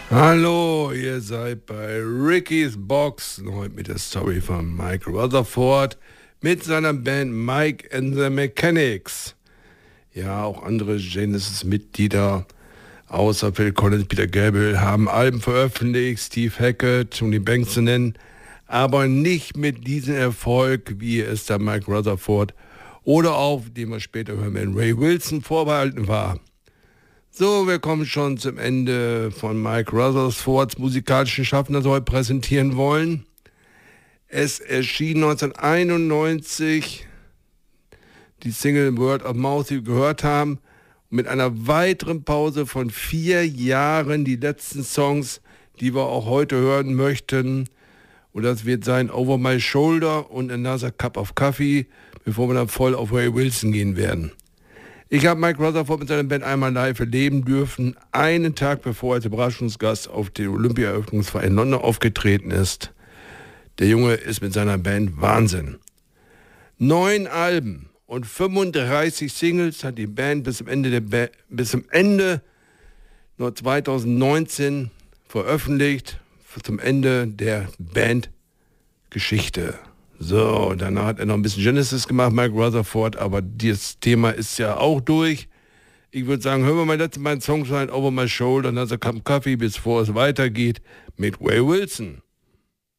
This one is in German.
Hallo, ihr seid bei Ricky's Box, heute mit der Story von Mike Rutherford mit seiner Band Mike and the Mechanics. Ja, auch andere Genesis-Mitglieder außer Phil Collins, Peter Gabriel haben Alben veröffentlicht, Steve Hackett, Tony Banks zu nennen, aber nicht mit diesem Erfolg, wie es der Mike Rutherford oder auch, den wir später hören werden, Ray Wilson vorbehalten war. So, wir kommen schon zum Ende von Mike Rutherfords musikalischen Schaffen, das wir heute präsentieren wollen. Es erschien 1991 die Single Word of Mouth, die wir gehört haben, und mit einer weiteren Pause von 4 Jahren die letzten Songs, die wir auch heute hören möchten. Und das wird sein Over My Shoulder und Another Cup of Coffee, bevor wir dann voll auf Ray Wilson gehen werden. Ich habe Mike Rutherford mit seiner Band einmal live erleben dürfen, einen Tag bevor er als Überraschungsgast auf der Olympia-Eröffnungsfeier in London aufgetreten ist. Der Junge ist mit seiner Band Wahnsinn. 9 Alben und 35 Singles hat die Band bis zum Ende nur 2019 veröffentlicht, zum Ende der Bandgeschichte. So, danach hat er noch ein bisschen Genesis gemacht, Mike Rutherford, aber das Thema ist ja auch durch. Ich würde sagen, hören wir mal letzte beiden Songs rein, Over My Shoulder, Another Cup of Coffee, bevor es weitergeht mit Ray Wilson.